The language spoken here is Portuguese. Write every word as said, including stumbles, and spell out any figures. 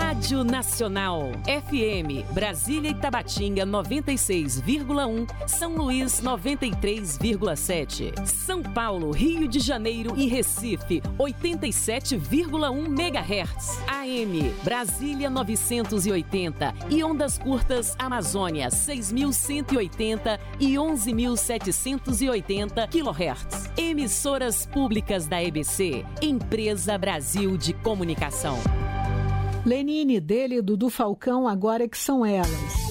Rádio Nacional. F M, Brasília e Tabatinga noventa e seis vírgula um, São Luís noventa e três vírgula sete, São Paulo, Rio de Janeiro e Recife oitenta e sete vírgula um megahertz. A M, Brasília novecentos e oitenta e ondas curtas Amazônia seis mil cento e oitenta e onze mil setecentos e oitenta quilohertz. Emissoras públicas da E B C, Empresa Brasil de Comunicação. Lenine, dele e Dudu Falcão, agora que são elas.